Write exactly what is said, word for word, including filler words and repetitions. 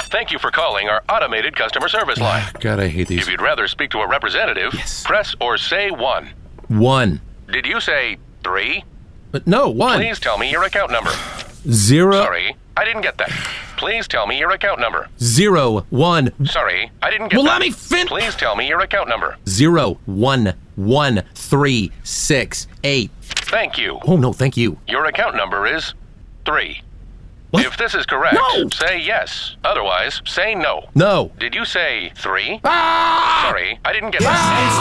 Thank you for calling our automated customer service line. God, I hate If these. you'd rather speak to a representative, Yes. press or say one. One. Did you say three? But no, one. Please tell me your account number. Zero. Sorry, I didn't get that. Please tell me your account number. Zero. One. Sorry, I didn't get Well, that. let me fin- Please tell me your account number. Zero. One. One. Three. Six. Eight. Thank you. Oh, no, thank you. Your account number is three. What? If this is correct, No. say yes. Otherwise, say no. No. Did you say three? Ah! Sorry, I didn't get that.